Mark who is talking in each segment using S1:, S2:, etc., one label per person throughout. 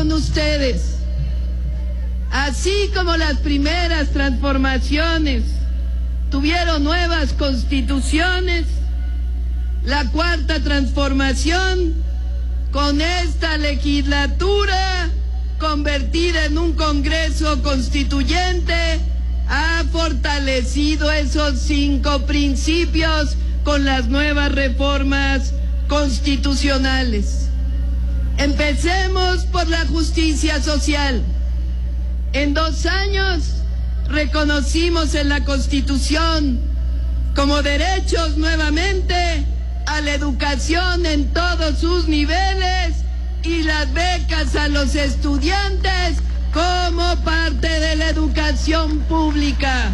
S1: con ustedes. Así como las primeras transformaciones tuvieron nuevas constituciones, la cuarta transformación, con esta legislatura convertida en un Congreso Constituyente, ha fortalecido esos 5 principios con las nuevas reformas constitucionales. Empecemos por la justicia social. En 2 años reconocimos en la Constitución como derechos nuevamente a la educación en todos sus niveles y las becas a los estudiantes como parte de la educación pública.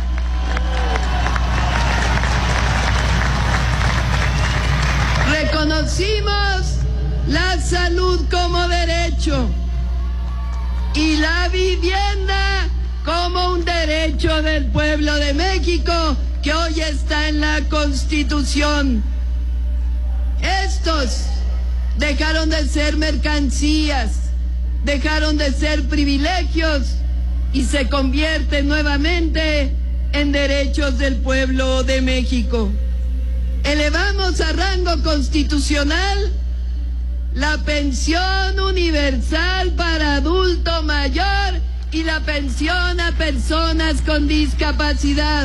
S1: Reconocimos la salud como derecho y la vivienda como un derecho del pueblo de México que hoy está en la Constitución. Estos dejaron de ser mercancías, dejaron de ser privilegios y se convierten nuevamente en derechos del pueblo de México. Elevamos a rango constitucional la pensión universal para adulto mayor y la pensión a personas con discapacidad.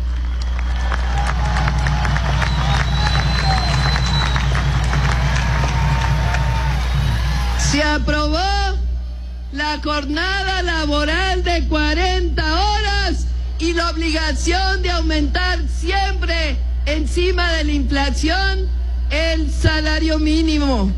S1: Se aprobó la jornada laboral de 40 horas y la obligación de aumentar siempre encima de la inflación el salario mínimo.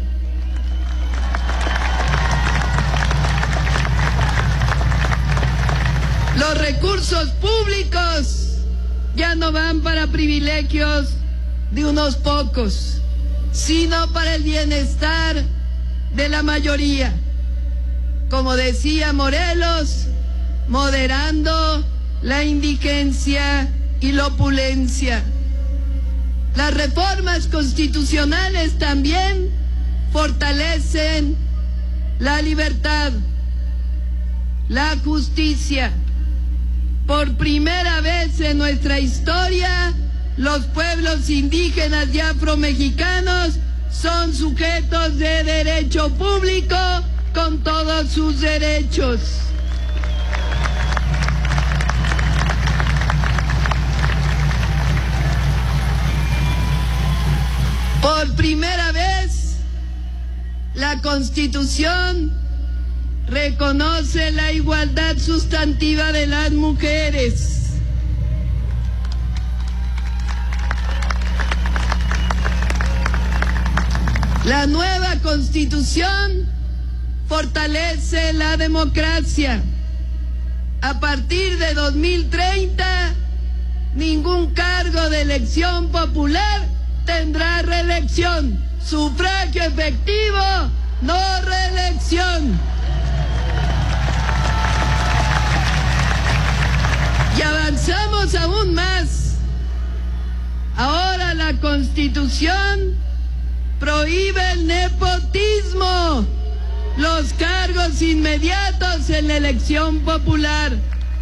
S1: Los recursos públicos ya no van para privilegios de unos pocos, sino para el bienestar de la mayoría. Como decía Morelos, moderando la indigencia y la opulencia. Las reformas constitucionales también fortalecen la libertad, la justicia. Por primera vez en nuestra historia, los pueblos indígenas y afromexicanos son sujetos de derecho público con todos sus derechos. Por primera vez, la Constitución reconoce la igualdad sustantiva de las mujeres. La nueva Constitución fortalece la democracia. A partir de 2030, ningún cargo de elección popular tendrá reelección. Sufragio efectivo, no reelección. Y avanzamos aún más. Ahora la Constitución prohíbe el nepotismo, los cargos inmediatos en la elección popular.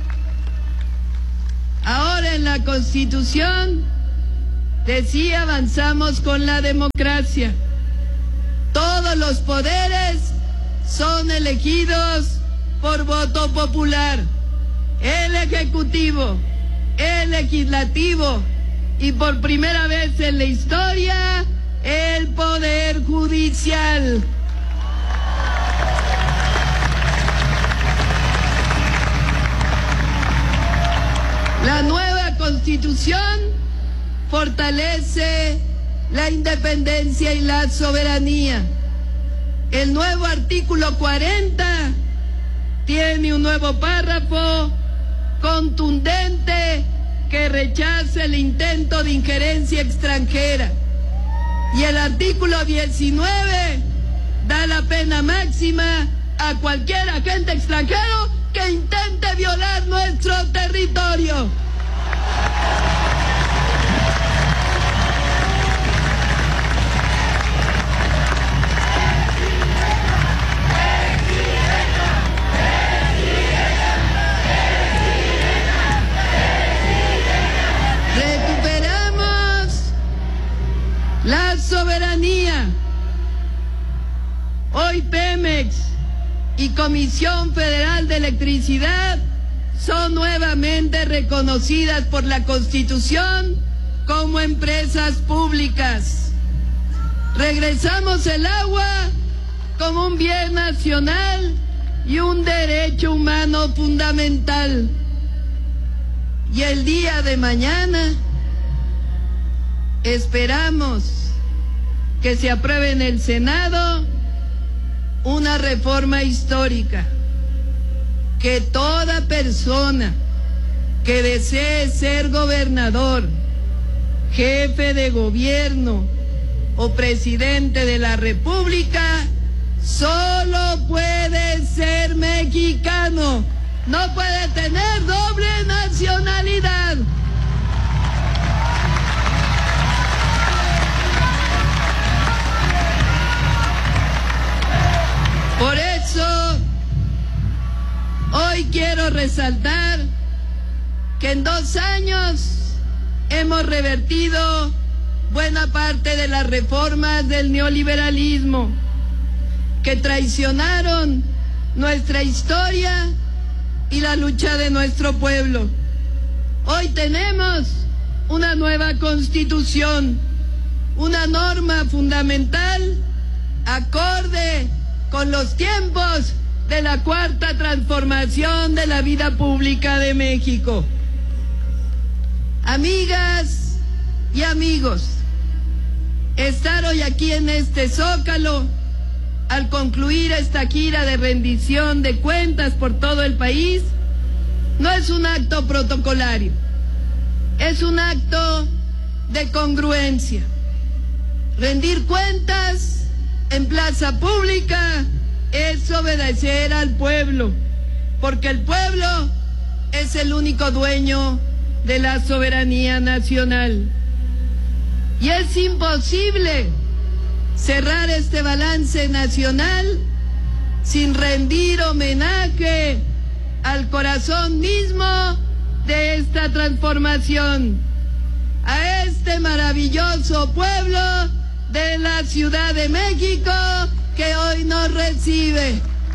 S1: Ahora en la Constitución, decía, avanzamos con la democracia. Todos los poderes son elegidos por voto popular. El Ejecutivo, el Legislativo y por primera vez en la historia, el Poder Judicial. La nueva Constitución fortalece la independencia y la soberanía. El nuevo artículo 40 tiene un nuevo párrafo contundente que rechaza el intento de injerencia extranjera. Y el artículo 19 da la pena máxima a cualquier agente extranjero que intente violar nuestro territorio. la soberanía. Hoy Pemex y Comisión Federal de Electricidad son nuevamente reconocidas por la Constitución como empresas públicas. Regresamos el agua como un bien nacional y un derecho humano fundamental. Y el día de mañana esperamos que se apruebe en el Senado una reforma histórica, que toda persona que desee ser gobernador, jefe de gobierno o presidente de la República solo puede ser mexicano, no puede tener doble nacionalidad. Por eso, hoy quiero resaltar que en 2 años hemos revertido buena parte de las reformas del neoliberalismo que traicionaron nuestra historia y la lucha de nuestro pueblo. Hoy tenemos una nueva Constitución, una norma fundamental acorde con los tiempos de la cuarta transformación de la vida pública de México. Amigas y amigos, estar hoy aquí en este Zócalo, al concluir esta gira de rendición de cuentas por todo el país, no es un acto protocolario, es un acto de congruencia. Rendir cuentas en plaza pública es obedecer al pueblo, porque el pueblo es el único dueño de la soberanía nacional. Y es imposible cerrar este balance nacional sin rendir homenaje al corazón mismo de esta transformación, a este maravilloso pueblo de la Ciudad de México que hoy nos recibe.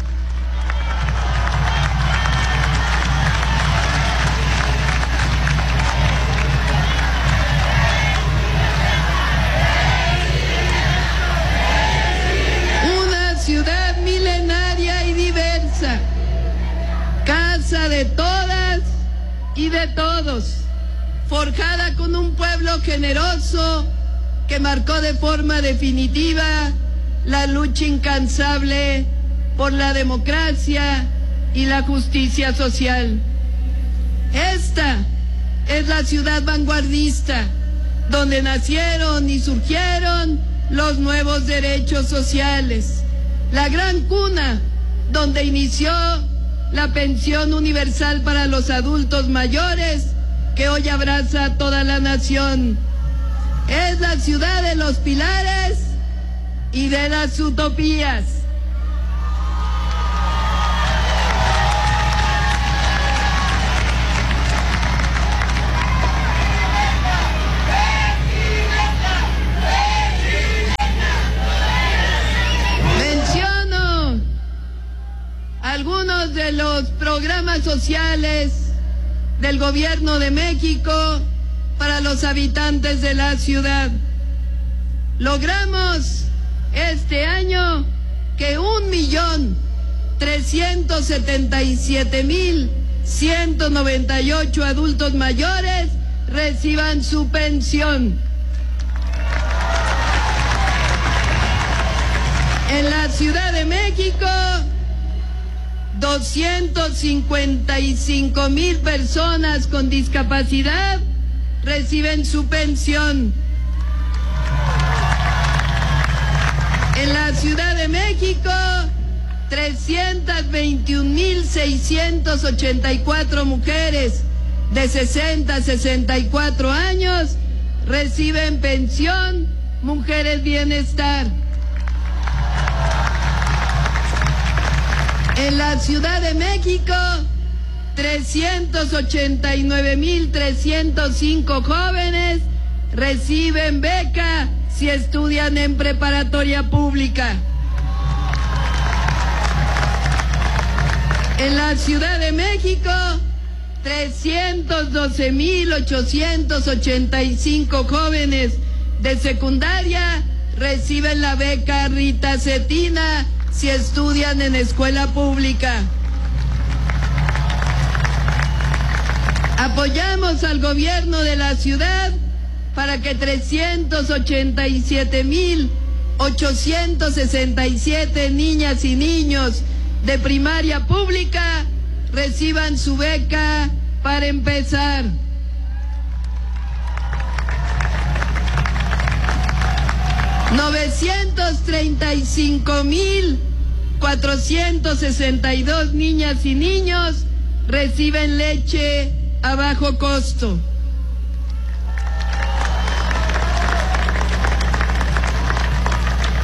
S1: Una ciudad milenaria y diversa, casa de todas y de todos, forjada con un pueblo generoso que marcó de forma definitiva la lucha incansable por la democracia y la justicia social. Esta es la ciudad vanguardista, donde nacieron y surgieron los nuevos derechos sociales, la gran cuna donde inició la pensión universal para los adultos mayores, que hoy abraza a toda la nación. Es la ciudad de los pilares y de las utopías. Menciono algunos de los programas sociales del Gobierno de México para los habitantes de la ciudad. Logramos este año que 1.377.198 adultos mayores reciban su pensión. En la Ciudad de México, 255.000 personas con discapacidad reciben su pensión. En la Ciudad de México, 321.684 mujeres de 60 a 64 años reciben pensión Mujeres Bienestar. En la Ciudad de México, 389.305 jóvenes reciben beca si estudian en preparatoria pública. En la Ciudad de México, 312,885 jóvenes de secundaria reciben la beca Rita Cetina si estudian en escuela pública. Apoyamos al gobierno de la ciudad para que 387,867 niñas y niños de primaria pública reciban su beca para empezar. $935,462 niñas y niños reciben leche a bajo costo.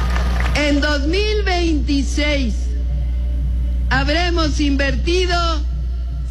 S1: En 2026 habremos invertido